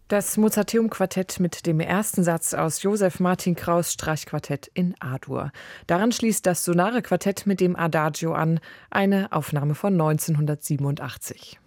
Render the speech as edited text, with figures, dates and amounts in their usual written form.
Das Mozarteum-Quartett mit dem ersten Satz aus Joseph Martin Kraus' Streichquartett in A-Dur. Daran schließt das Sonare Quartett mit dem Adagio an, eine Aufnahme von 1987.